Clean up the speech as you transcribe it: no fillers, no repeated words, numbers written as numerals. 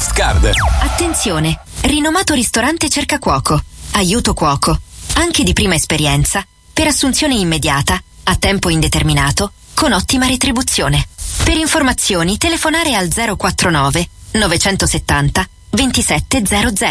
Gift Card. Attenzione! Rinomato ristorante cerca cuoco. Aiuto cuoco. Anche di prima esperienza. Per assunzione immediata. A tempo indeterminato. Con ottima retribuzione. Per informazioni telefonare al 049 970 2700.